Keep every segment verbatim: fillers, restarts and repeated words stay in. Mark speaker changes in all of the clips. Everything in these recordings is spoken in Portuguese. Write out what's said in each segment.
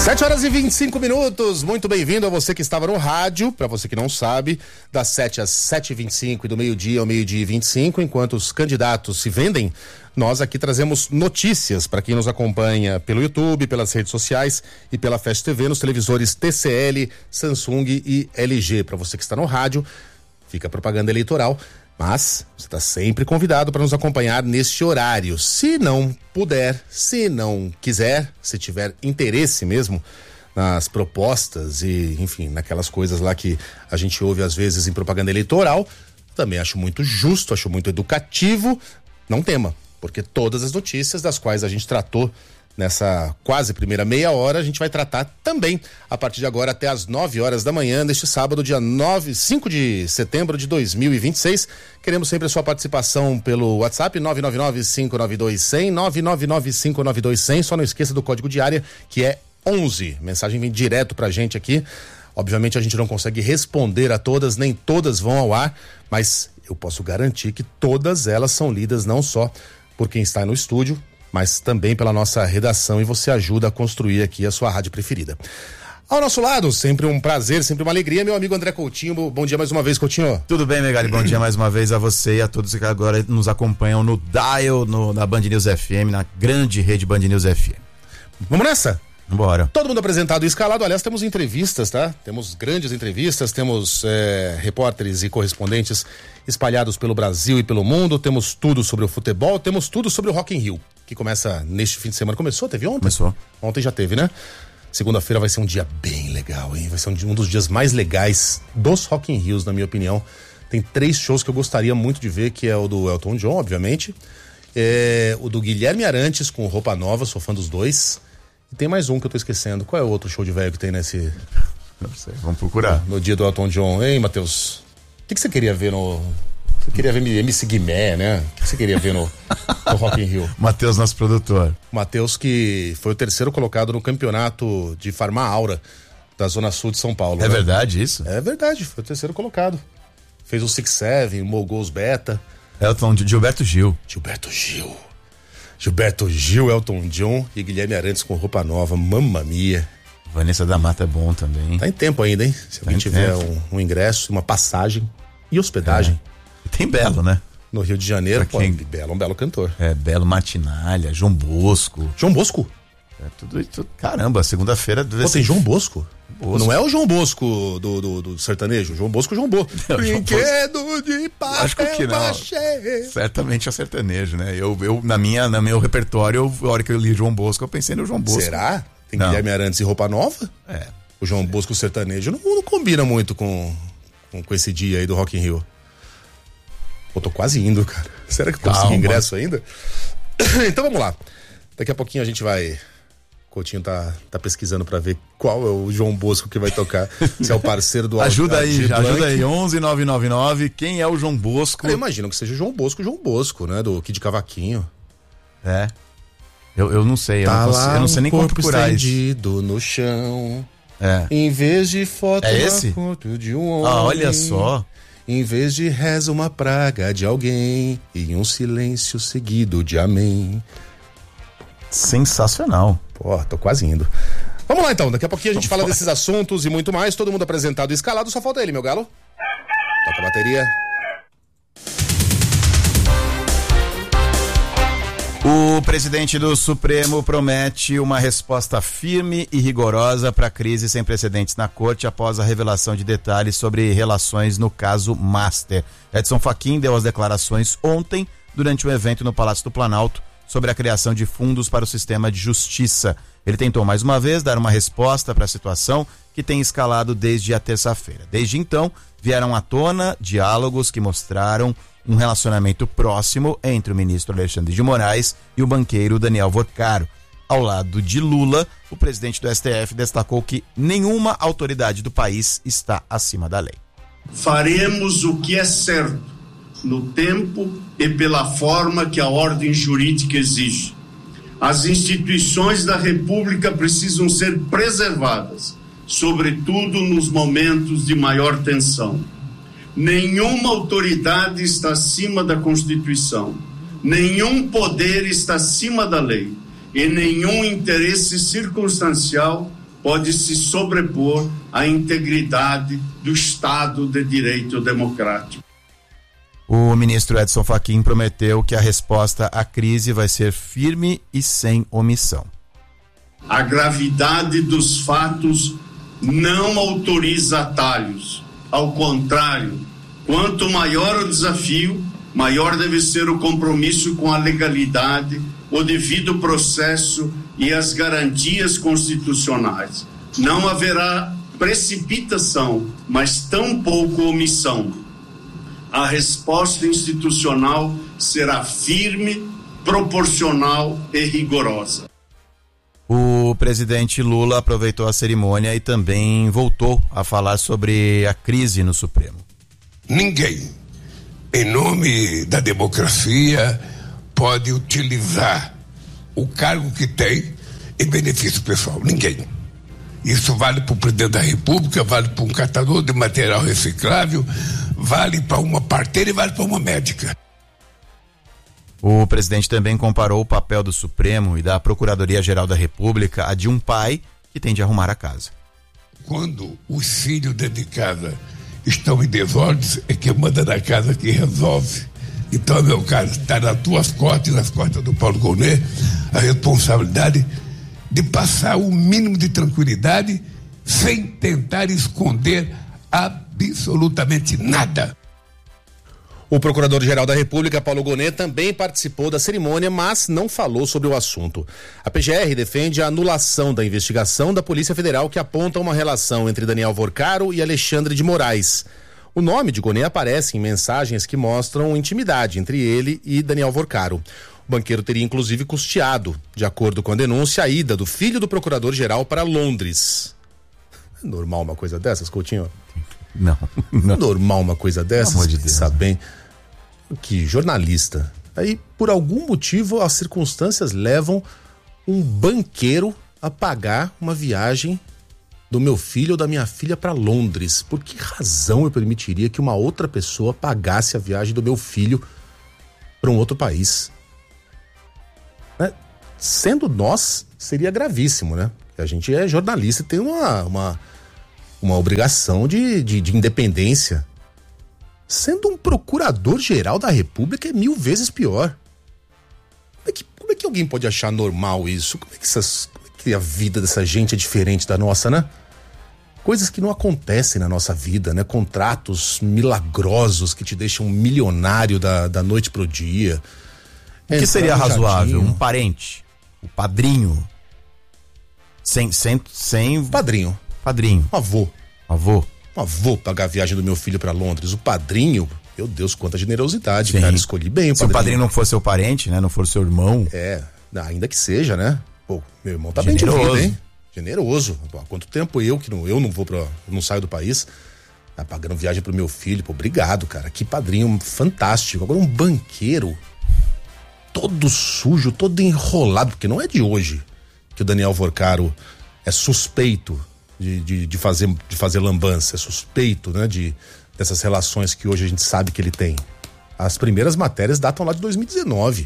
Speaker 1: sete horas e vinte e cinco minutos, muito bem-vindo a você que estava no rádio, para você que não sabe, das sete às sete e vinte e cinco e do meio-dia ao meio-dia e vinte e cinco, enquanto os candidatos se vendem, nós aqui trazemos notícias para quem nos acompanha pelo YouTube, pelas redes sociais e pela Fast T V, nos televisores T C L, Samsung e L G. Para você que está no rádio, fica a propaganda eleitoral. Mas você está sempre convidado para nos acompanhar neste horário. Se não puder, se não quiser, se tiver interesse mesmo nas propostas e, enfim, naquelas coisas lá que a gente ouve às vezes em propaganda eleitoral, também acho muito justo, acho muito educativo. Não tema, porque todas as notícias das quais a gente tratou nessa quase primeira meia hora, a gente vai tratar também a partir de agora até as nove horas da manhã deste sábado, dia nove, cinco de setembro de dois mil e vinte e seis. Queremos sempre a sua participação pelo WhatsApp nove nove nove, cinco nove dois, cem, nove nove nove, cinco nove dois, cem. Só não esqueça do código de área, que é onze. Mensagem vem direto pra gente aqui. Obviamente a gente não consegue responder a todas, nem todas vão ao ar, mas eu posso garantir que todas elas são lidas não só por quem está no estúdio, mas também pela nossa redação, e você ajuda a construir aqui a sua rádio preferida. Ao nosso lado, sempre um prazer, sempre uma alegria, meu amigo André Coutinho. Bom dia mais uma vez, Coutinho.
Speaker 2: Tudo bem, Megali? Bom dia mais uma vez a você e a todos que agora nos acompanham no Dial, no, na Band News F M, na grande rede Band News F M.
Speaker 1: Vamos nessa?
Speaker 2: Bora.
Speaker 1: Todo mundo apresentado e escalado. Aliás, temos entrevistas, tá? Temos grandes entrevistas, temos é, repórteres e correspondentes espalhados pelo Brasil e pelo mundo. Temos tudo sobre o futebol, temos tudo sobre o Rock in Rio, que começa neste fim de semana. Começou? Teve ontem?
Speaker 2: Começou.
Speaker 1: Ontem já teve, né? Segunda-feira vai ser um dia bem legal, hein? Vai ser um, um dos dias mais legais dos Rock in Rios, na minha opinião. Tem três shows que eu gostaria muito de ver, que é o do Elton John, obviamente. É, o do Guilherme Arantes com Roupa Nova, sou fã dos dois. E tem mais um que eu tô esquecendo. Qual é o outro show de velho que tem nesse...
Speaker 2: Não sei, vamos procurar.
Speaker 1: No, no dia do Elton John. Hein, Matheus? O que, que você queria ver no... Você queria ver M C Guimé, né? O que você queria ver no, no Rock in Rio?
Speaker 2: Matheus, nosso produtor.
Speaker 1: Matheus, que foi o terceiro colocado no campeonato de Farma Aura da Zona Sul de São Paulo.
Speaker 2: É
Speaker 1: né?
Speaker 2: verdade isso?
Speaker 1: É verdade, foi o terceiro colocado. Fez o Six Seven, o Mogos Beta.
Speaker 2: Elton, Gilberto Gil.
Speaker 1: Gilberto Gil. Gilberto Gil, Elton John e Guilherme Arantes com Roupa Nova. Mamma mia.
Speaker 2: Vanessa da Mata é bom também.
Speaker 1: Tá em tempo ainda, hein? Se alguém tiver um, um ingresso, uma passagem e hospedagem.
Speaker 2: É. Tem Belo, né?
Speaker 1: No Rio de Janeiro,
Speaker 2: pra quem...
Speaker 1: pô, Belo, um belo cantor.
Speaker 2: É, Belo, Martinalha, João Bosco.
Speaker 1: João Bosco?
Speaker 2: É, tudo, tudo... Caramba, segunda-feira...
Speaker 1: Pô, tem João Bosco?
Speaker 2: Bosco?
Speaker 1: Não é o João Bosco do, do, do sertanejo, João Bosco, João Bosco.
Speaker 2: Brinquedo
Speaker 1: de papel.
Speaker 2: Acho que não. Machê. Certamente é sertanejo, né? Eu, eu na minha, no meu repertório, eu, a hora que eu li João Bosco, eu pensei no João Bosco.
Speaker 1: Será? Tem
Speaker 2: não.
Speaker 1: Guilherme Arantes e Roupa Nova?
Speaker 2: É.
Speaker 1: O João Bosco sertanejo não, não combina muito com, com, com esse dia aí do Rock in Rio. Pô, tô quase indo, cara. Será que eu consegui
Speaker 2: Calma.
Speaker 1: ingresso ainda? Então vamos lá. Daqui a pouquinho a gente vai... Coutinho tá, tá pesquisando pra ver qual é o João Bosco que vai tocar. Se é o parceiro do...
Speaker 2: Ajuda aí, ajuda aí. onze nove nove nove. Quem é o João Bosco?
Speaker 1: Eu imagino que seja o João Bosco, João Bosco, né? Do Kid Cavaquinho.
Speaker 2: É. Eu, eu não sei. Eu,
Speaker 1: tá
Speaker 2: não, consigo, eu não sei nem como procurar isso.
Speaker 1: Estendido no chão.
Speaker 2: É.
Speaker 1: Em vez de foto
Speaker 2: é esse?
Speaker 1: foto de um homem.
Speaker 2: Ah, olha só.
Speaker 1: Em vez de reza uma praga de alguém e um silêncio seguido de amém.
Speaker 2: Sensacional.
Speaker 1: Pô, tô quase indo. Vamos lá então, daqui a pouquinho a gente fala desses assuntos e muito mais. Todo mundo apresentado e escalado, só falta ele, meu galo. Toca a bateria.
Speaker 2: O presidente do Supremo promete uma resposta firme e rigorosa para a crise sem precedentes na corte após a revelação de detalhes sobre relações no caso Master. Edson Fachin deu as declarações ontem durante um evento no Palácio do Planalto sobre a criação de fundos para o sistema de justiça. Ele tentou mais uma vez dar uma resposta para a situação que tem escalado desde a terça-feira. Desde então, vieram à tona diálogos que mostraram um relacionamento próximo entre o ministro Alexandre de Moraes e o banqueiro Daniel Vorcaro. Ao lado de Lula, o presidente do S T F destacou que nenhuma autoridade do país está acima da lei.
Speaker 3: Faremos o que é certo, no tempo e pela forma que a ordem jurídica exige. As instituições da República precisam ser preservadas, sobretudo nos momentos de maior tensão. Nenhuma autoridade está acima da Constituição, nenhum poder está acima da lei e nenhum interesse circunstancial pode se sobrepor à integridade do Estado de Direito Democrático.
Speaker 2: O ministro Edson Fachin prometeu que a resposta à crise vai ser firme e sem omissão.
Speaker 3: A gravidade dos fatos não autoriza atalhos. Ao contrário, quanto maior o desafio, maior deve ser o compromisso com a legalidade, o devido processo e as garantias constitucionais. Não haverá precipitação, mas tampouco omissão. A resposta institucional será firme, proporcional e rigorosa.
Speaker 2: O presidente Lula aproveitou a cerimônia e também voltou a falar sobre a crise no Supremo.
Speaker 4: Ninguém, em nome da democracia, pode utilizar o cargo que tem em benefício pessoal. Ninguém. Isso vale para o presidente da República, vale para um catador de material reciclável, vale para uma parteira e vale para uma médica.
Speaker 2: O presidente também comparou o papel do Supremo e da Procuradoria-Geral da República a de um pai que tem de arrumar a casa.
Speaker 4: Quando os filhos dentro de casa estão em desordens, é quem manda na casa que resolve. Então, meu caro, está nas tuas costas e nas costas do Paulo Gonet a responsabilidade de passar o mínimo de tranquilidade sem tentar esconder absolutamente nada.
Speaker 1: O Procurador-Geral da República, Paulo Gonet, também participou da cerimônia, mas não falou sobre o assunto. A P G R defende a anulação da investigação da Polícia Federal que aponta uma relação entre Daniel Vorcaro e Alexandre de Moraes. O nome de Gonet aparece em mensagens que mostram intimidade entre ele e Daniel Vorcaro. O banqueiro teria inclusive custeado, de acordo com a denúncia, a ida do filho do Procurador-Geral para Londres. É normal uma coisa dessas, Coutinho?
Speaker 2: Não, não.
Speaker 1: É normal uma coisa dessas?
Speaker 2: Pelo amor de Deus.
Speaker 1: Sabe bem. Que jornalista. Aí, por algum motivo, as circunstâncias levam um banqueiro a pagar uma viagem do meu filho ou da minha filha para Londres. Por que razão eu permitiria que uma outra pessoa pagasse a viagem do meu filho para um outro país? Né? Sendo nós, seria gravíssimo, né? A gente é jornalista e tem uma, uma, uma obrigação de, de, de independência. Sendo um procurador-geral da República é mil vezes pior. Como é que, como é que alguém pode achar normal isso? Como é, que essas, como é que a vida dessa gente é diferente da nossa, né? Coisas que não acontecem na nossa vida, né? Contratos milagrosos que te deixam milionário da, da noite pro dia.
Speaker 2: O que seria razoável? Um parente, o padrinho, sem, sem, sem...
Speaker 1: Padrinho.
Speaker 2: Padrinho.
Speaker 1: Um avô.
Speaker 2: Avô.
Speaker 1: Um avô pagar a viagem do meu filho pra Londres. O padrinho, meu Deus, quanta generosidade,
Speaker 2: Sim.
Speaker 1: cara. Escolhi bem o
Speaker 2: Se
Speaker 1: padrinho.
Speaker 2: o padrinho não for seu parente, né? Não for seu irmão.
Speaker 1: É, ainda que seja, né? Pô, meu irmão tá
Speaker 2: Generoso.
Speaker 1: bem de vida, hein? Generoso. Pô, há quanto tempo eu, que não, eu não vou pra. Não saio do país, tá pagando viagem pro meu filho. Pô, obrigado, cara. Que padrinho fantástico. Agora um banqueiro todo sujo, todo enrolado, porque não é de hoje que o Daniel Vorcaro é suspeito de, de, de, fazer, de fazer lambança, é suspeito, né, de, dessas relações que hoje a gente sabe que ele tem. As primeiras matérias datam lá de dois mil e dezenove.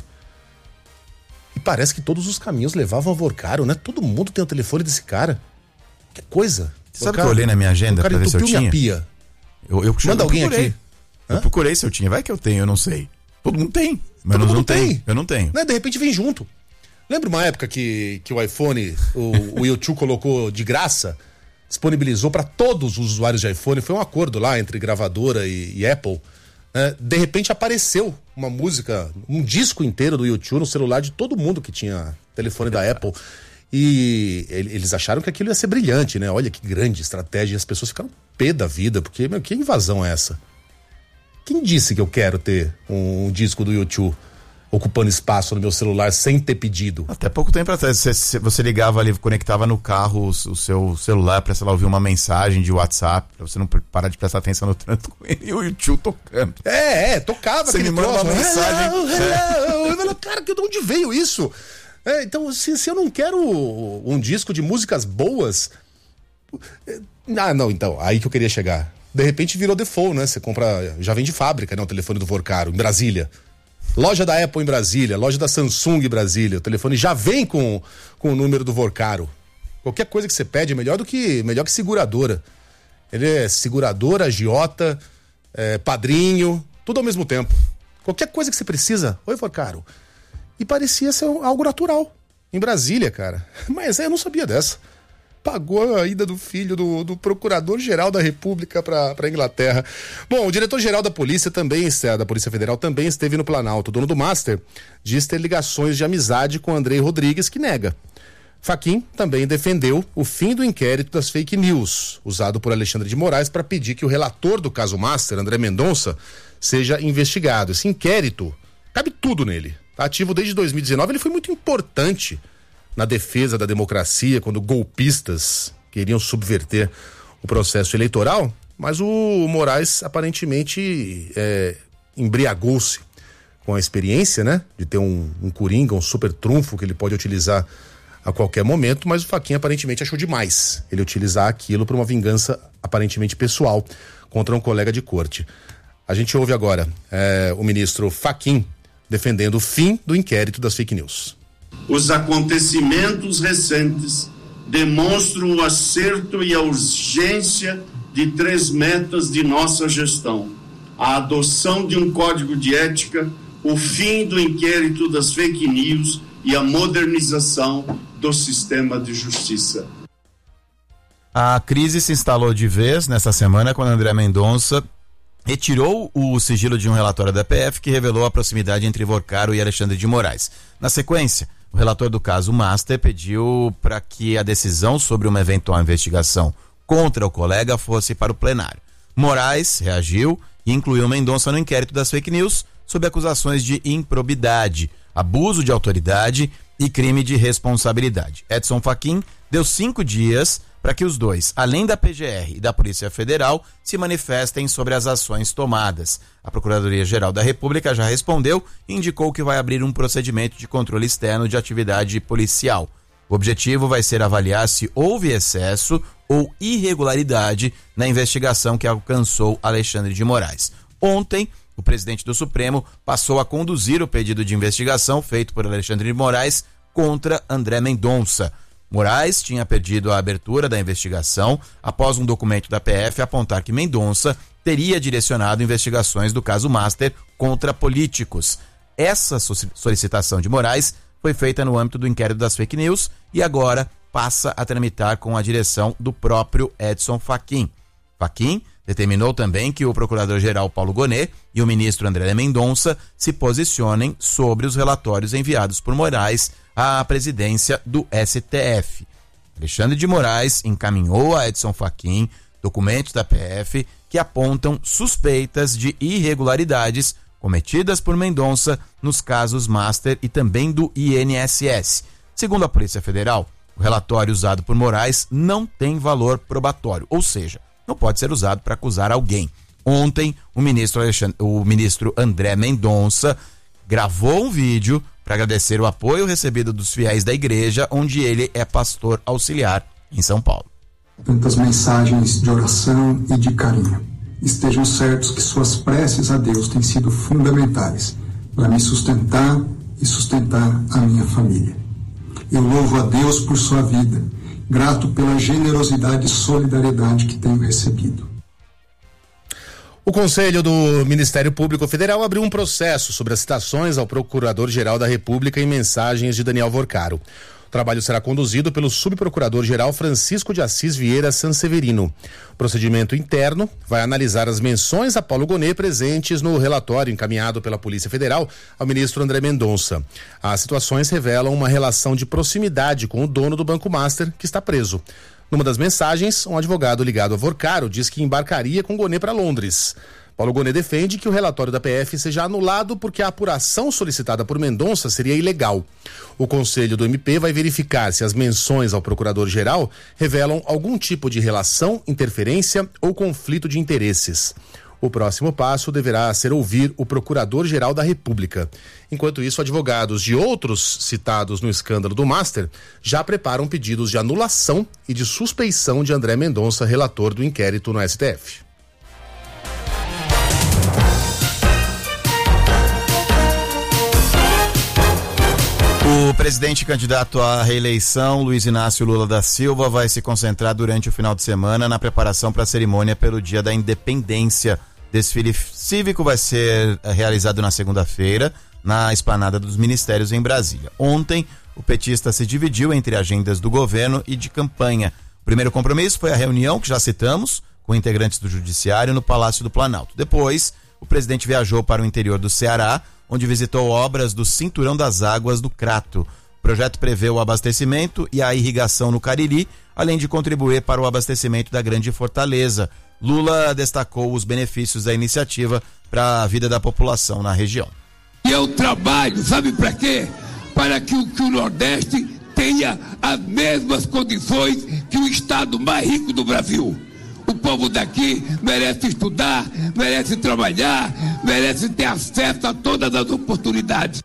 Speaker 1: E parece que todos os caminhos levavam a Vorcaro, né? Todo mundo tem o telefone desse cara. Que coisa.
Speaker 2: Sabe o que eu olhei na minha agenda pra ver se eu tinha?
Speaker 1: Minha pia.
Speaker 2: Eu, eu,
Speaker 1: Manda
Speaker 2: eu
Speaker 1: alguém
Speaker 2: procurei.
Speaker 1: aqui.
Speaker 2: Eu
Speaker 1: Hã?
Speaker 2: procurei se eu tinha. Vai que eu tenho, eu não sei. Todo mundo tem. Mas
Speaker 1: Todo
Speaker 2: eu
Speaker 1: mundo
Speaker 2: não tenho.
Speaker 1: tem.
Speaker 2: Eu não tenho.
Speaker 1: Né? De repente vem junto. Lembra uma época que, que o iPhone, o, o YouTube colocou de graça, disponibilizou para todos os usuários de iPhone, foi um acordo lá entre gravadora e, e Apple. Né? De repente apareceu uma música, um disco inteiro do YouTube no celular de todo mundo que tinha telefone da Apple. E eles acharam que aquilo ia ser brilhante, né? Olha que grande estratégia. E as pessoas ficaram pé da vida, porque, meu, que invasão é essa? Quem disse que eu quero ter um, um disco do YouTube ocupando espaço no meu celular sem ter pedido?
Speaker 2: Até pouco tempo atrás, você, você ligava ali, conectava no carro o, o seu celular pra, sei lá, ouvir uma mensagem de WhatsApp, pra você não parar de prestar atenção no trânsito com ele e o YouTube tocando.
Speaker 1: É, é, tocava
Speaker 2: Você
Speaker 1: aquele
Speaker 2: me manda
Speaker 1: troço.
Speaker 2: uma mensagem.
Speaker 1: Hello, hello. Eu falo, cara, de onde veio isso? É, então, se, se eu não quero um disco de músicas boas... Ah, não, então, aí que eu queria chegar. De repente virou default, né? Você compra, já vem de fábrica, né? O telefone do Vorcaro, em Brasília. Loja da Apple em Brasília, loja da Samsung em Brasília. O telefone já vem com, com o número do Vorcaro. Qualquer coisa que você pede é melhor do que, melhor que seguradora. Ele é seguradora, agiota, é, padrinho, tudo ao mesmo tempo. Qualquer coisa que você precisa, oi, Vorcaro. E parecia ser algo natural. Em Brasília, cara. Mas eu não sabia dessa. Pagou a ida do filho do, do Procurador-Geral da República para a Inglaterra. Bom, o diretor-geral da Polícia também, da Polícia Federal também esteve no Planalto. O dono do Master diz ter ligações de amizade com Andrei Rodrigues, que nega. Fachin também defendeu o fim do inquérito das fake news, usado por Alexandre de Moraes para pedir que o relator do caso Master, André Mendonça, seja investigado. Esse inquérito, cabe tudo nele. Tá ativo desde dois mil e dezenove, ele foi muito importante na defesa da democracia, quando golpistas queriam subverter o processo eleitoral, mas o Moraes aparentemente é, embriagou-se com a experiência, né, de ter um, um coringa, um super trunfo que ele pode utilizar a qualquer momento, mas o Fachin aparentemente achou demais ele utilizar aquilo para uma vingança aparentemente pessoal contra um colega de corte. A gente ouve agora é, o ministro Fachin defendendo o fim do inquérito das fake news.
Speaker 3: Os acontecimentos recentes demonstram o acerto e a urgência de três metas de nossa gestão: a adoção de um código de ética, o fim do inquérito das fake news e a modernização do sistema de justiça.
Speaker 2: A crise se instalou de vez nessa semana quando André Mendonça retirou o sigilo de um relatório da P F que revelou a proximidade entre Vorcaro e Alexandre de Moraes. Na sequência, o relator do caso Master pediu para que a decisão sobre uma eventual investigação contra o colega fosse para o plenário. Moraes reagiu e incluiu Mendonça no inquérito das fake news sob acusações de improbidade, abuso de autoridade e crime de responsabilidade. Edson Fachin deu cinco dias para que os dois, além da P G R e da Polícia Federal, se manifestem sobre as ações tomadas. A Procuradoria-Geral da República já respondeu e indicou que vai abrir um procedimento de controle externo de atividade policial. O objetivo vai ser avaliar se houve excesso ou irregularidade na investigação que alcançou Alexandre de Moraes. Ontem, o presidente do Supremo passou a conduzir o pedido de investigação feito por Alexandre de Moraes contra André Mendonça. Moraes tinha pedido a abertura da investigação após um documento da P F apontar que Mendonça teria direcionado investigações do caso Master contra políticos. Essa solicitação de Moraes foi feita no âmbito do inquérito das fake news e agora passa a tramitar com a direção do próprio Edson Fachin. Fachin determinou também que o procurador-geral Paulo Gonet e o ministro André Mendonça se posicionem sobre os relatórios enviados por Moraes à presidência do S T F. Alexandre de Moraes encaminhou a Edson Fachin documentos da P F que apontam suspeitas de irregularidades cometidas por Mendonça nos casos Master e também do I N S S. Segundo a Polícia Federal, o relatório usado por Moraes não tem valor probatório, ou seja, não pode ser usado para acusar alguém. Ontem, o ministro, Alexandre, o ministro André Mendonça gravou um vídeo para agradecer o apoio recebido dos fiéis da igreja, onde ele é pastor auxiliar em São Paulo.
Speaker 5: Tantas mensagens de oração e de carinho. Estejam certos que suas preces a Deus têm sido fundamentais para me sustentar e sustentar a minha família. Eu louvo a Deus por sua vida, grato pela generosidade e solidariedade que tenho recebido.
Speaker 1: O Conselho do Ministério Público Federal abriu um processo sobre as citações ao Procurador-Geral da República em mensagens de Daniel Vorcaro. O trabalho será conduzido pelo Subprocurador-Geral Francisco de Assis Vieira Sanseverino. O procedimento interno vai analisar as menções a Paulo Gonet presentes no relatório encaminhado pela Polícia Federal ao ministro André Mendonça. As situações revelam uma relação de proximidade com o dono do Banco Master, que está preso. Numa das mensagens, um advogado ligado a Vorcaro diz que embarcaria com Gonet para Londres. Paulo Gonet defende que o relatório da P F seja anulado porque a apuração solicitada por Mendonça seria ilegal. O Conselho do M P vai verificar se as menções ao Procurador-Geral revelam algum tipo de relação, interferência ou conflito de interesses. O próximo passo deverá ser ouvir o Procurador-Geral da República. Enquanto isso, advogados de outros citados no escândalo do Master já preparam pedidos de anulação e de suspeição de André Mendonça, relator do inquérito no S T F.
Speaker 2: O presidente candidato à reeleição, Luiz Inácio Lula da Silva, vai se concentrar durante o final de semana na preparação para a cerimônia pelo Dia da Independência. Desfile cívico vai ser realizado na segunda-feira, na Esplanada dos Ministérios em Brasília. Ontem, o petista se dividiu entre agendas do governo e de campanha. O primeiro compromisso foi a reunião, que já citamos, com integrantes do Judiciário no Palácio do Planalto. Depois, o presidente viajou para o interior do Ceará, onde visitou obras do Cinturão das Águas do Crato. O projeto prevê o abastecimento e a irrigação no Cariri, além de contribuir para o abastecimento da Grande Fortaleza. Lula destacou os benefícios da iniciativa para a vida da população na região.
Speaker 4: E eu trabalho, sabe para quê? Para que o, que o Nordeste tenha as mesmas condições que o estado mais rico do Brasil. O povo daqui merece estudar, merece trabalhar, merece ter acesso a todas as oportunidades.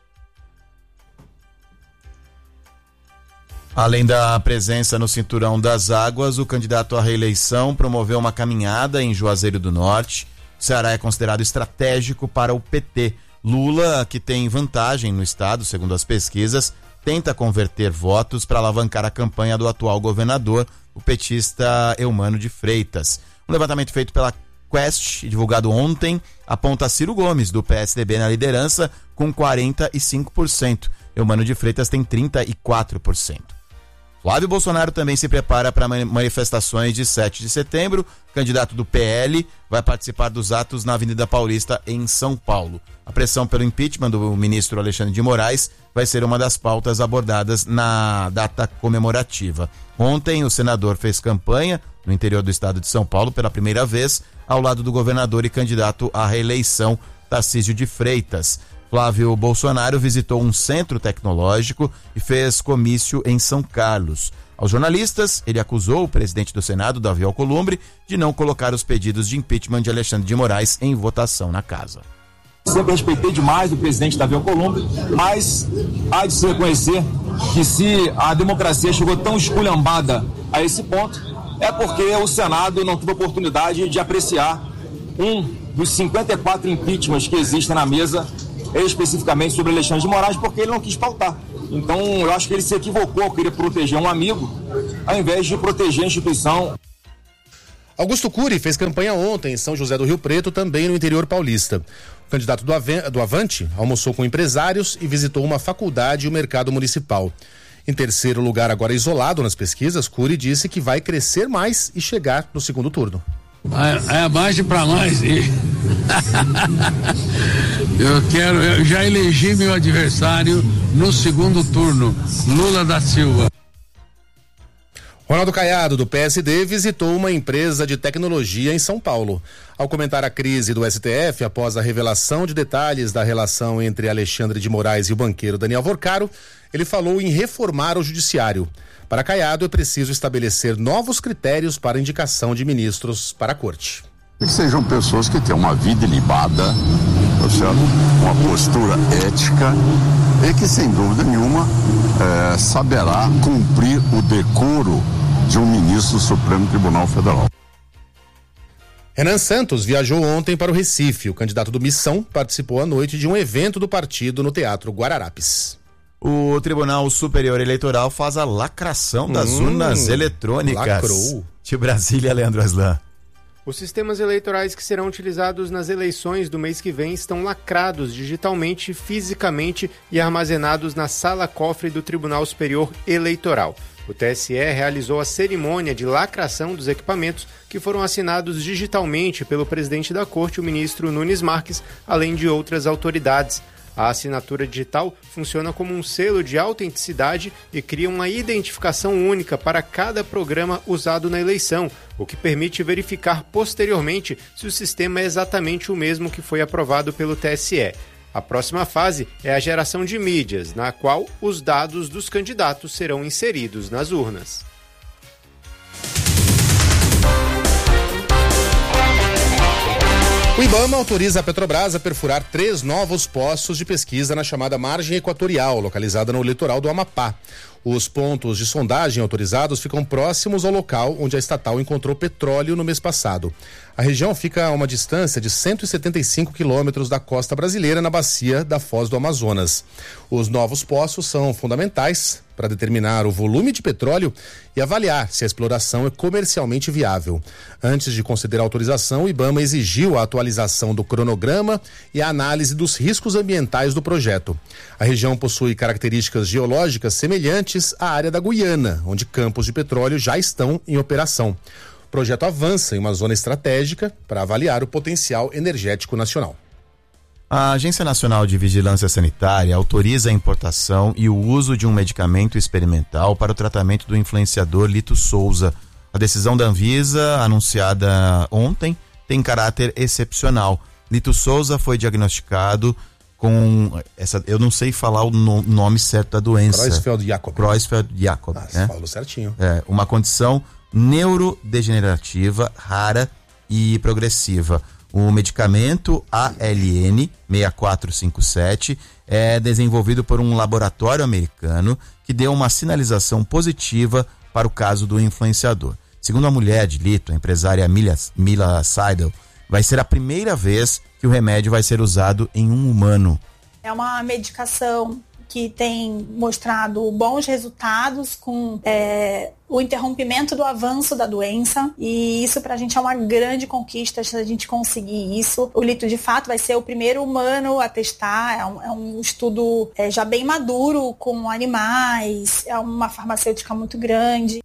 Speaker 2: Além da presença no Cinturão das Águas, o candidato à reeleição promoveu uma caminhada em Juazeiro do Norte. O Ceará é considerado estratégico para o P T. Lula, que tem vantagem no estado, segundo as pesquisas, tenta converter votos para alavancar a campanha do atual governador, o petista Eumano de Freitas. Um levantamento feito pela Quest, divulgado ontem, aponta Ciro Gomes, do P S D B, na liderança, com quarenta e cinco por cento. Eumano de Freitas tem trinta e quatro por cento. Flávio Bolsonaro também se prepara para manifestações de sete de setembro. O candidato do P L vai participar dos atos na Avenida Paulista, em São Paulo. A pressão pelo impeachment do ministro Alexandre de Moraes vai ser uma das pautas abordadas na data comemorativa. Ontem, o senador fez campanha no interior do estado de São Paulo pela primeira vez, ao lado do governador e candidato à reeleição, Tarcísio de Freitas. Flávio Bolsonaro visitou um centro tecnológico e fez comício em São Carlos. Aos jornalistas, ele acusou o presidente do Senado, Davi Alcolumbre, de não colocar os pedidos de impeachment de Alexandre de Moraes em votação na casa.
Speaker 6: Sempre respeitei demais o presidente Davi Alcolumbre, mas há de se reconhecer que se a democracia chegou tão esculhambada a esse ponto, é porque o Senado não teve oportunidade de apreciar um dos cinquenta e quatro impeachments que existem na mesa, especificamente sobre Alexandre de Moraes, porque ele não quis pautar. Então, eu acho que ele se equivocou, queria proteger um amigo, ao invés de proteger a instituição.
Speaker 1: Augusto Cury fez campanha ontem em São José do Rio Preto, também no interior paulista. O candidato do, Ave- do Avante almoçou com empresários e visitou uma faculdade e o mercado municipal. Em terceiro lugar, agora isolado nas pesquisas, Cury disse que vai crescer mais e chegar no segundo turno.
Speaker 4: É, é abaixo para mais. E... eu quero, eu já elegi meu adversário no segundo turno, Lula da Silva.
Speaker 1: Ronaldo Caiado, do P S D, visitou uma empresa de tecnologia em São Paulo. Ao comentar a crise do S T F após a revelação de detalhes da relação entre Alexandre de Moraes e o banqueiro Daniel Vorcaro, ele falou em reformar o judiciário. Para Caiado, é preciso estabelecer novos critérios para indicação de ministros para a corte.
Speaker 7: Que sejam pessoas que tenham uma vida ilibada, tá certo? Uma postura ética e que, sem dúvida nenhuma, é, saberá cumprir o decoro de um ministro do Supremo Tribunal Federal.
Speaker 1: Renan Santos viajou ontem para o Recife. O candidato do Missão participou à noite de um evento do partido no Teatro Guararapes.
Speaker 2: O Tribunal Superior Eleitoral faz a lacração das hum, urnas eletrônicas.
Speaker 1: Lacrou.
Speaker 2: De Brasília, Leandro Aslan.
Speaker 8: Os sistemas eleitorais que serão utilizados nas eleições do mês que vem estão lacrados digitalmente, fisicamente e armazenados na sala-cofre do Tribunal Superior Eleitoral. O T S E realizou a cerimônia de lacração dos equipamentos que foram assinados digitalmente pelo presidente da Corte, o ministro Nunes Marques, além de outras autoridades. A assinatura digital funciona como um selo de autenticidade e cria uma identificação única para cada programa usado na eleição, o que permite verificar posteriormente se o sistema é exatamente o mesmo que foi aprovado pelo T S E. A próxima fase é a geração de mídias, na qual os dados dos candidatos serão inseridos nas urnas.
Speaker 1: O IBAMA autoriza a Petrobras a perfurar três novos poços de pesquisa na chamada margem equatorial, localizada no litoral do Amapá. Os pontos de sondagem autorizados ficam próximos ao local onde a estatal encontrou petróleo no mês passado. A região fica a uma distância de cento e setenta e cinco quilômetros da costa brasileira, na bacia da Foz do Amazonas. Os novos poços são fundamentais para determinar o volume de petróleo e avaliar se a exploração é comercialmente viável. Antes de conceder a autorização, o IBAMA exigiu a atualização do cronograma e a análise dos riscos ambientais do projeto. A região possui características geológicas semelhantes à área da Guiana, onde campos de petróleo já estão em operação. O projeto avança em uma zona estratégica para avaliar o potencial energético nacional.
Speaker 2: A Agência Nacional de Vigilância Sanitária autoriza a importação e o uso de um medicamento experimental para o tratamento do influenciador Lito Souza. A decisão da Anvisa, anunciada ontem, tem caráter excepcional. Lito Souza foi diagnosticado com essa, eu não sei falar o no, nome certo da doença.
Speaker 1: Creutzfeldt-Jakob.
Speaker 2: Creutzfeldt-Jakob,
Speaker 1: ah,
Speaker 2: né?
Speaker 1: Falou certinho.
Speaker 2: É, uma condição neurodegenerativa, rara e progressiva. O medicamento A L N seis quatro cinco sete é desenvolvido por um laboratório americano que deu uma sinalização positiva para o caso do influenciador. Segundo a mulher de Lito, a empresária Mila, Mila Seidel, vai ser a primeira vez que o remédio vai ser usado em um humano.
Speaker 9: É uma medicação que tem mostrado bons resultados com é, o interrompimento do avanço da doença, e isso pra gente é uma grande conquista se a gente conseguir isso. O Lito, de fato, vai ser o primeiro humano a testar, é um, é um estudo é, já bem maduro com animais, é uma farmacêutica muito grande.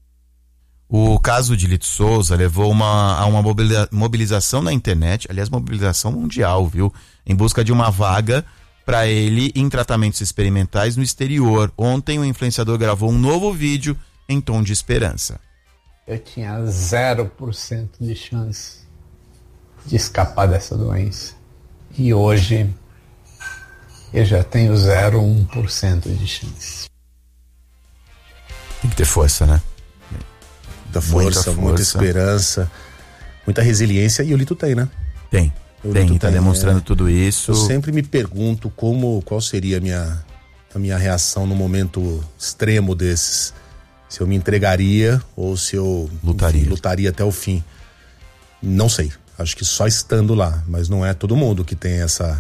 Speaker 2: O caso de Lito Souza levou uma, a uma mobilização na internet, aliás, mobilização mundial, viu? Em busca de uma vaga para ele em tratamentos experimentais no exterior. Ontem o influenciador gravou um novo vídeo em tom de esperança.
Speaker 10: Eu tinha zero por cento de chance de escapar dessa doença. E hoje eu já tenho zero vírgula um por cento de chance.
Speaker 2: Tem que ter força, né?
Speaker 1: Muita força, muita, força. muita esperança, muita resiliência, e o Lito tem, né?
Speaker 2: Tem. Tem, tá demonstrando é, tudo isso.
Speaker 1: Eu sempre me pergunto como, qual seria a minha, a minha reação no momento extremo desses. Se eu me entregaria ou se eu
Speaker 2: lutaria,
Speaker 1: enfim, lutaria até o fim. Não sei. Acho que só estando lá. Mas não é todo mundo que tem essa,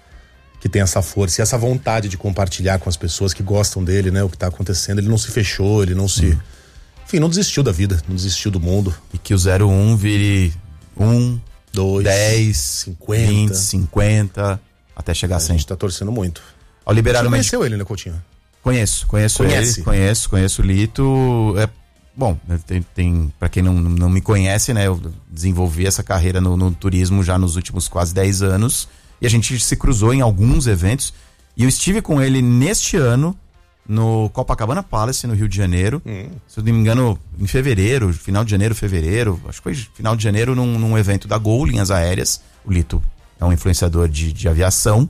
Speaker 1: que tem essa força e essa vontade de compartilhar com as pessoas que gostam dele, né? O que tá acontecendo. Ele não se fechou, ele não se... Hum. Enfim, não desistiu da vida, não desistiu do mundo.
Speaker 2: E que o zero um vire um... dois, dez, cinquenta, vinte, cinquenta, até chegar a cem.
Speaker 1: A gente tá torcendo muito.
Speaker 2: Ao liberar
Speaker 1: Você
Speaker 2: o
Speaker 1: conheceu medic... ele, né, Coutinho?
Speaker 2: Conheço, conheço
Speaker 1: Conhece?
Speaker 2: ele, conheço, conheço o Lito. É, bom, tem, tem para quem não, não me conhece, né, eu desenvolvi essa carreira no, no turismo já nos últimos quase dez anos, e a gente se cruzou em alguns eventos, e eu estive com ele neste ano, no Copacabana Palace, no Rio de Janeiro. Hum. Se eu não me engano, em fevereiro, final de janeiro, fevereiro, acho que foi final de janeiro, num, num evento da Gol, Linhas Aéreas. O Lito é um influenciador de, de aviação,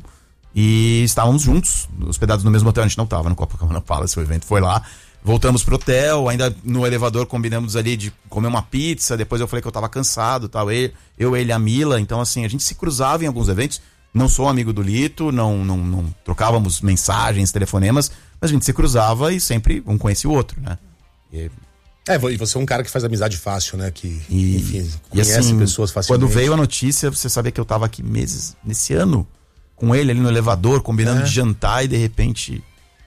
Speaker 2: e estávamos juntos, hospedados no mesmo hotel. A gente não estava no Copacabana Palace, o evento foi lá. Voltamos pro hotel, ainda no elevador combinamos ali de comer uma pizza, depois eu falei que eu estava cansado, tal. Eu, eu, ele, a Mila, então assim, a gente se cruzava em alguns eventos. Não sou amigo do Lito, não, não, não trocávamos mensagens, telefonemas, mas a gente se cruzava e sempre um conhecia o outro, né? E...
Speaker 1: É, e você é um cara que faz amizade fácil, né? Que,
Speaker 2: e,
Speaker 1: enfim,
Speaker 2: conhece e assim,
Speaker 1: pessoas facilmente.
Speaker 2: Quando veio a notícia, você sabia que eu tava aqui meses, nesse ano, com ele ali no elevador, combinando é. de jantar, e de repente...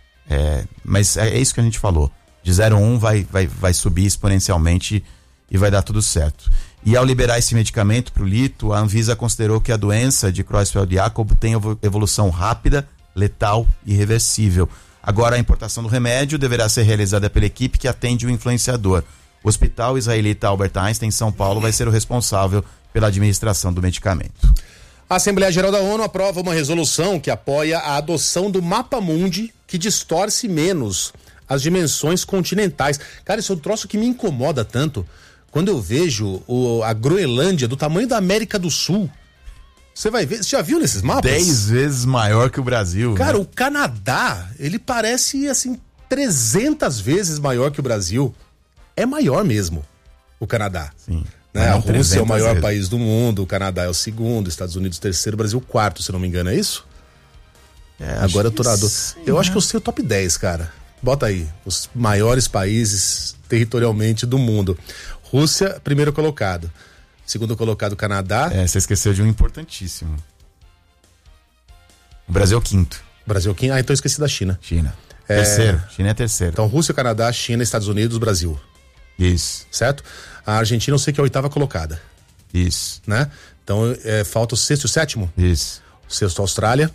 Speaker 2: É, mas é, é isso que a gente falou. De zero a um vai, vai, vai subir exponencialmente e vai dar tudo certo. E ao liberar esse medicamento para o Lito, a Anvisa considerou que a doença de Creutzfeldt-Jakob tem evolução rápida, letal e irreversível. Agora a importação do remédio deverá ser realizada pela equipe que atende o influenciador. O Hospital Israelita Albert Einstein, em São Paulo, vai ser o responsável pela administração do medicamento.
Speaker 1: A Assembleia Geral da ONU aprova uma resolução que apoia a adoção do Mapa Mundi, que distorce menos as dimensões continentais. Cara, isso é um troço que me incomoda tanto. Quando eu vejo o, a Groenlândia do tamanho da América do Sul, você vai ver, você já viu nesses mapas?
Speaker 2: Dez vezes maior que o Brasil.
Speaker 1: Cara,
Speaker 2: né?
Speaker 1: O Canadá, ele parece assim trezentas vezes maior que o Brasil. É maior mesmo, o Canadá.
Speaker 2: Sim.
Speaker 1: Né? A Rússia é o maior vezes. país do mundo, o Canadá é o segundo, Estados Unidos terceiro, Brasil quarto, se não me engano, é isso?
Speaker 2: É,
Speaker 1: Agora eu tô na do...
Speaker 2: sim,
Speaker 1: Eu
Speaker 2: né?
Speaker 1: acho que eu sei o top dez, cara. Bota aí, os maiores países territorialmente do mundo. Rússia, primeiro colocado. Segundo colocado, Canadá.
Speaker 2: É, você esqueceu de um importantíssimo. O Brasil é o quinto.
Speaker 1: Brasil quinto. Ah, então eu esqueci da China.
Speaker 2: China.
Speaker 1: É...
Speaker 2: Terceiro. China é terceiro.
Speaker 1: Então, Rússia, Canadá, China, Estados Unidos, Brasil.
Speaker 2: Isso.
Speaker 1: Certo? A Argentina eu sei que é a oitava colocada.
Speaker 2: Isso.
Speaker 1: Né? Então, é, falta o sexto e o sétimo?
Speaker 2: Isso.
Speaker 1: O sexto, Austrália.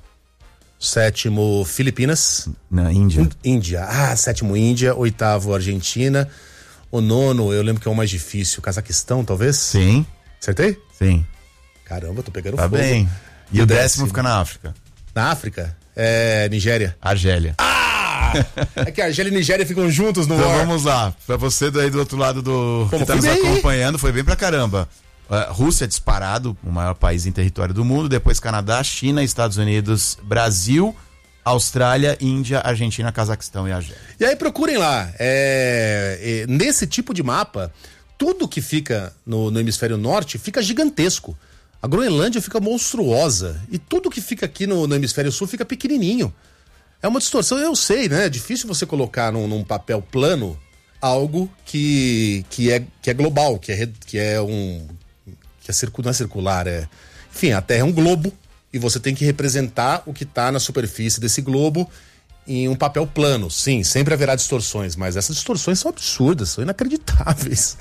Speaker 1: Sétimo, Filipinas.
Speaker 2: Na Índia.
Speaker 1: Índia. Ah, sétimo, Índia. Oitavo, Argentina. O nono, eu lembro que é o mais difícil. Cazaquistão, talvez?
Speaker 2: Sim.
Speaker 1: Acertei?
Speaker 2: Sim.
Speaker 1: Caramba, tô pegando
Speaker 2: tá
Speaker 1: fogo.
Speaker 2: Tá bem. E, e o décimo, décimo fica na África.
Speaker 1: Na África? É Nigéria.
Speaker 2: Argélia.
Speaker 1: Ah! É que a Argélia e Nigéria ficam juntos no
Speaker 2: Então
Speaker 1: ar.
Speaker 2: Vamos lá. Pra você daí do outro lado do...
Speaker 1: Como
Speaker 2: que tá nos bem, acompanhando, foi bem pra caramba. Uh, Rússia disparado, o maior país em território do mundo. Depois Canadá, China, Estados Unidos, Brasil... Austrália, Índia, Argentina, Cazaquistão e Argélia.
Speaker 1: E aí procurem lá, é, é, nesse tipo de mapa, tudo que fica no, no hemisfério norte fica gigantesco. A Groenlândia fica monstruosa e tudo que fica aqui no, no hemisfério sul fica pequenininho. É uma distorção, eu sei, né? É difícil você colocar num, num papel plano algo que, que, é, que é global, que é, que é um... que é circular, não é circular, é... Enfim, a Terra é um globo. E você tem que representar o que está na superfície desse globo em um papel plano. Sim, sempre haverá distorções, mas essas distorções são absurdas, são inacreditáveis.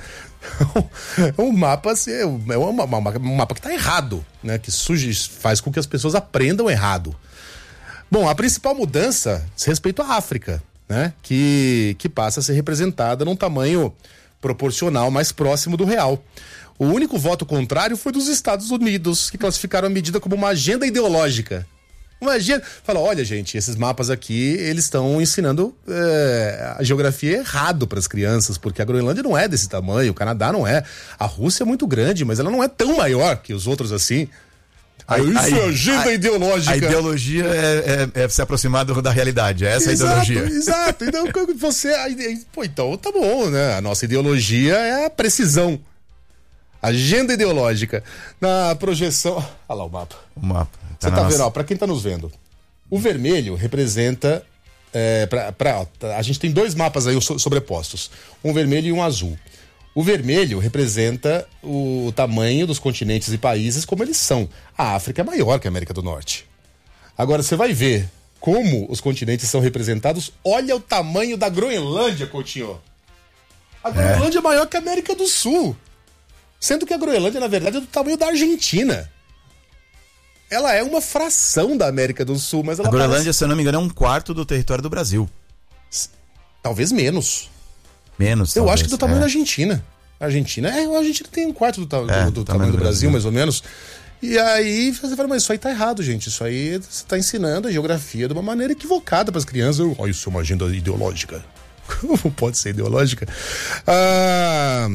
Speaker 1: É um mapa, assim, é um, um mapa que está errado, né? Que surge, faz com que as pessoas aprendam errado. Bom, a principal mudança diz respeito à África, né? Que, que passa a ser representada num tamanho proporcional mais próximo do real. O único voto contrário foi dos Estados Unidos, que classificaram a medida como uma agenda ideológica. Uma agenda... Fala, olha, gente, esses mapas aqui, eles estão ensinando é, a geografia errado para as crianças, porque a Groenlândia não é desse tamanho, o Canadá não é. A Rússia é muito grande, mas ela não é tão maior que os outros assim.
Speaker 2: A,
Speaker 1: Isso
Speaker 2: a,
Speaker 1: é agenda
Speaker 2: a,
Speaker 1: ideológica.
Speaker 2: A ideologia é, é, é se aproximar da realidade, é essa exato, a ideologia.
Speaker 1: Exato, então você... Pô, então tá bom, né? A nossa ideologia é a precisão. Agenda ideológica. Na projeção... Olha lá o mapa.
Speaker 2: O mapa.
Speaker 1: Tá Você tá nossa... vendo, ó, pra quem tá nos vendo, o vermelho representa... É, pra, pra, a gente tem dois mapas aí sobrepostos. Um vermelho e um azul. O vermelho representa o tamanho dos continentes e países como eles são. A África é maior que a América do Norte. Agora, você vai ver como os continentes são representados. Olha o tamanho da Groenlândia, Coutinho. A Groenlândia é, é maior que a América do Sul. Sendo que a Groenlândia, na verdade, é do tamanho da Argentina. Ela é uma fração da América do Sul, mas ela...
Speaker 2: A Groenlândia, parece... se eu não me engano, é um quarto do território do Brasil.
Speaker 1: Talvez menos.
Speaker 2: Menos,
Speaker 1: Eu
Speaker 2: talvez,
Speaker 1: acho que do tamanho
Speaker 2: é.
Speaker 1: da Argentina. A Argentina, é, a Argentina tem um quarto do, ta...
Speaker 2: é,
Speaker 1: do, do tamanho do Brasil, Brasil, mais ou menos. E aí você fala, mas isso aí tá errado, gente. Isso aí você tá ensinando a geografia de uma maneira equivocada para as crianças. Olha, isso é uma agenda ideológica. Como pode ser ideológica? Ah...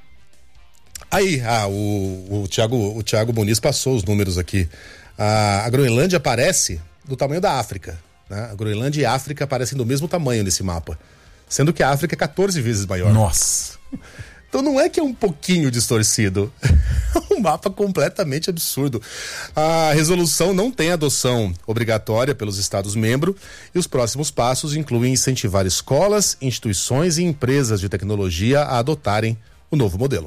Speaker 1: Aí, ah, o, o, Thiago, o Thiago Muniz passou os números aqui. A, a Groenlândia aparece do tamanho da África. Né? A Groenlândia e a África aparecem do mesmo tamanho nesse mapa. Sendo que a África é catorze vezes maior.
Speaker 2: Nossa!
Speaker 1: Então não é que é um pouquinho distorcido. É um mapa completamente absurdo. A resolução não tem adoção obrigatória pelos Estados-membros e os próximos passos incluem incentivar escolas, instituições e empresas de tecnologia a adotarem o novo modelo.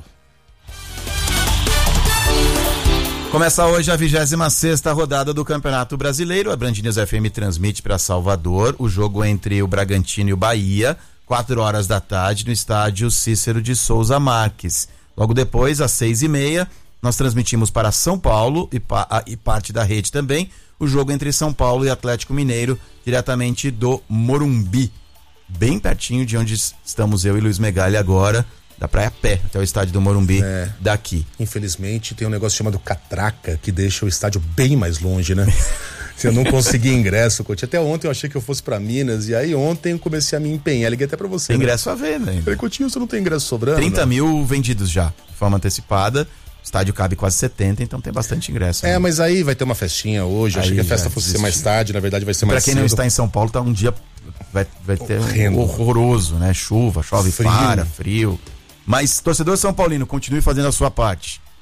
Speaker 2: Começa hoje a vigésima sexta rodada do Campeonato Brasileiro. A Band News F M transmite para Salvador o jogo entre o Bragantino e o Bahia, quatro horas da tarde, no estádio Cícero de Souza Marques. Logo depois, às seis e meia, nós transmitimos para São Paulo e, pa- e parte da rede também o jogo entre São Paulo e Atlético Mineiro, diretamente do Morumbi, bem pertinho de onde estamos eu e Luiz Megali agora. Dá pra ir a pé até o estádio do Morumbi é, daqui.
Speaker 1: Infelizmente tem um negócio chamado catraca que deixa o estádio bem mais longe, né? Se eu não conseguir ingresso, Coutinho. Até ontem eu achei que eu fosse pra Minas e aí ontem eu comecei a me empenhar. Liguei até pra você.
Speaker 2: Tem
Speaker 1: né?
Speaker 2: ingresso a ver, né?
Speaker 1: Falei, Coutinho, você não tem ingresso sobrando?
Speaker 2: trinta
Speaker 1: não?
Speaker 2: mil vendidos já, de forma antecipada. O estádio cabe quase setenta, então tem bastante ingresso.
Speaker 1: É,
Speaker 2: né?
Speaker 1: mas aí vai ter uma festinha hoje. Eu achei que a festa fosse ser mais tarde, na verdade vai ser mais cedo.
Speaker 2: Pra quem não está em São Paulo, tá um dia. Vai, vai ter
Speaker 1: Horrendo.
Speaker 2: um horroroso, né? Chuva, chove,
Speaker 1: Frio.
Speaker 2: para, frio. Mas, torcedor São Paulino, continue fazendo a sua parte.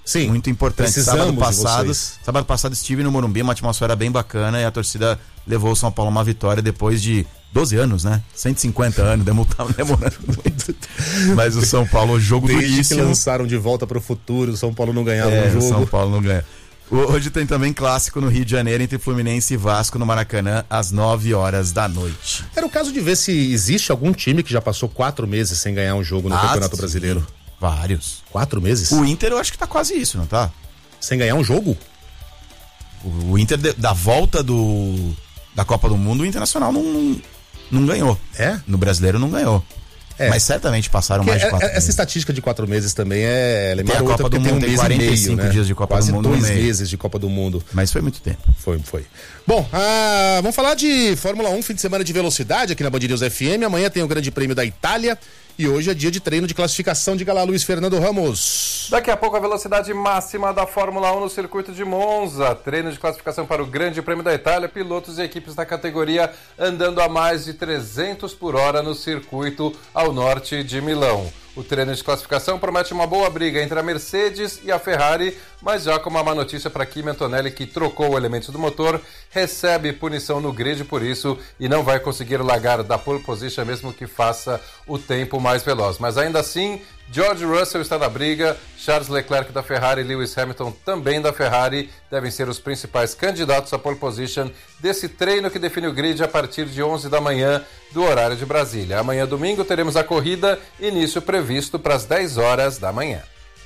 Speaker 2: Sim, muito importante. Sábado passado,
Speaker 1: vocês.
Speaker 2: sábado passado estive no Morumbi, uma atmosfera bem bacana, e a torcida levou o São Paulo a uma vitória depois de doze anos, né? cento e cinquenta anos, demorando muito. Mas o São Paulo, o jogo
Speaker 1: Desde
Speaker 2: duríssimo.
Speaker 1: que lançaram De Volta para o Futuro, o São Paulo não ganhava
Speaker 2: é,
Speaker 1: um jogo.
Speaker 2: O São Paulo não ganha. Hoje tem também clássico no Rio de Janeiro entre Fluminense e Vasco no Maracanã às nove horas da noite.
Speaker 1: Era o caso de ver se existe algum time que já passou quatro meses sem ganhar um jogo no
Speaker 2: ah,
Speaker 1: Campeonato
Speaker 2: sim.
Speaker 1: Brasileiro.
Speaker 2: Vários.
Speaker 1: Quatro meses?
Speaker 2: O Inter eu acho que tá quase isso, não tá?
Speaker 1: Sem ganhar um jogo?
Speaker 2: O, o Inter, de, da volta do da Copa do Mundo, o Internacional não, não, não ganhou.
Speaker 1: É?
Speaker 2: No Brasileiro não ganhou. É. Mas certamente passaram
Speaker 1: Porque
Speaker 2: mais de quatro
Speaker 1: essa
Speaker 2: meses.
Speaker 1: estatística de quatro meses também é... Ela é
Speaker 2: tem a Copa do Mundo, tem, tem quarenta e cinco
Speaker 1: meio, né?
Speaker 2: dias de Copa
Speaker 1: Quase
Speaker 2: do Mundo
Speaker 1: dois
Speaker 2: no meio.
Speaker 1: meses de Copa do Mundo.
Speaker 2: Mas foi muito tempo.
Speaker 1: Foi, foi. Bom, ah, vamos falar de Fórmula um, fim de semana de velocidade aqui na Band News F M. Amanhã tem o Grande Prêmio da Itália e hoje é dia de treino de classificação. Diga lá, Luiz Fernando Ramos.
Speaker 11: Daqui a pouco a velocidade máxima da Fórmula um no circuito de Monza. Treino de classificação para o Grande Prêmio da Itália. Pilotos e equipes da categoria andando a mais de trezentos por hora no circuito ao norte de Milão. O treino de classificação promete uma boa briga entre a Mercedes e a Ferrari, mas já com uma má notícia para Kimi Antonelli, que trocou o elemento do motor, recebe punição no grid por isso e não vai conseguir largar da pole position mesmo que faça o tempo mais veloz. Mas ainda assim, George Russell está na briga, Charles Leclerc da Ferrari e Lewis Hamilton também da Ferrari devem ser os principais candidatos à pole position desse treino que define o grid a partir de onze da manhã do horário de Brasília. Amanhã, domingo, teremos a corrida, início previsto para as dez horas da manhã.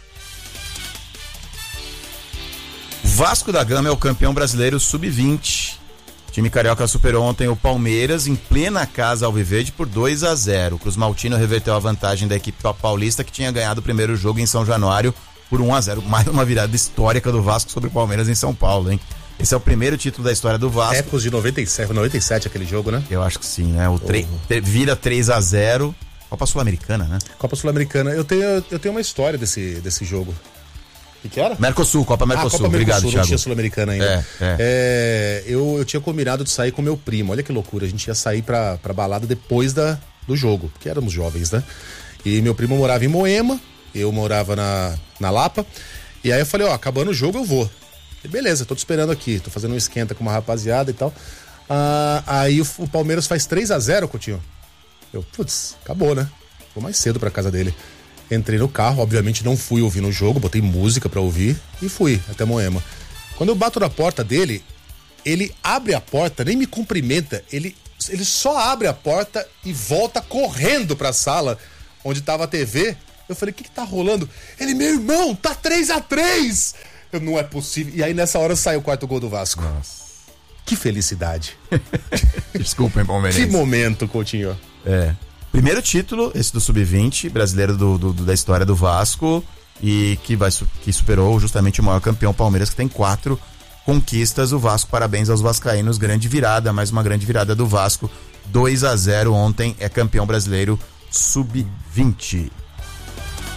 Speaker 2: Vasco da Gama é o campeão brasileiro sub vinte. O time carioca superou ontem o Palmeiras em plena casa alviverde por dois a zero. O Cruz Maltino reverteu a vantagem da equipe paulista, que tinha ganhado o primeiro jogo em São Januário por um a zero. Mais uma virada histórica do Vasco sobre o Palmeiras em São Paulo, hein? Esse é o primeiro título da história do Vasco.
Speaker 1: Ecos de noventa e sete, noventa e sete aquele jogo, né?
Speaker 2: Eu acho que sim, né? O tre-
Speaker 1: oh.
Speaker 2: Vira três a zero. Copa Sul-Americana, né?
Speaker 1: Copa Sul-Americana. Eu tenho, eu tenho uma história desse, desse jogo. O que, que era?
Speaker 2: Mercosul, Copa Mercosul.
Speaker 1: Ah, Copa
Speaker 2: Obrigado,
Speaker 1: Mercosul,
Speaker 2: Thiago.
Speaker 1: não tinha Sul-Americana ainda.
Speaker 2: É, é.
Speaker 1: É, eu, eu tinha combinado de sair com meu primo. Olha que loucura. A gente ia sair pra, pra balada depois da, do jogo, porque éramos jovens, né? E meu primo morava em Moema, eu morava na, na Lapa. E aí eu falei, ó, acabando o jogo eu vou. E beleza, tô te esperando aqui. Tô fazendo um esquenta com uma rapaziada e tal. Ah, aí o, o Palmeiras faz três a zero, Coutinho. Eu, putz, acabou, né? Vou mais cedo pra casa dele. Entrei no carro, obviamente não fui ouvir no jogo, botei música pra ouvir e fui até Moema. Quando eu bato na porta dele, ele abre a porta, nem me cumprimenta, ele, ele só abre a porta e volta correndo pra sala onde tava a T V. Eu falei, o que que tá rolando? Ele, meu irmão, tá três a três! Eu, não é possível. E aí nessa hora saiu o quarto gol do Vasco.
Speaker 2: Nossa.
Speaker 1: Que felicidade.
Speaker 2: Desculpem, Palmeirense.
Speaker 1: Que momento, Coutinho.
Speaker 2: É. Primeiro título, esse do sub vinte, brasileiro do, do, da história do Vasco, e que, vai, que superou justamente o maior campeão Palmeiras, que tem quatro conquistas. O Vasco, parabéns aos vascaínos, grande virada, mais uma grande virada do Vasco, dois a zero ontem, é campeão brasileiro sub vinte.